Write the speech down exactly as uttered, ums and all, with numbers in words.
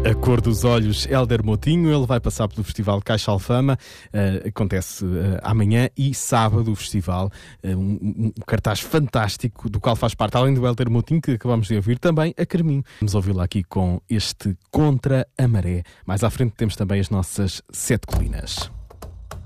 A Cor dos Olhos, Hélder Moutinho, ele vai passar pelo Festival Caixa Alfama, uh, acontece uh, amanhã e sábado o festival, uh, um, um cartaz fantástico do qual faz parte, além do Hélder Moutinho, que acabamos de ouvir, também a Carminho. Vamos ouvi-la aqui com este Contra a Maré. Mais à frente temos também as nossas Sete Colinas.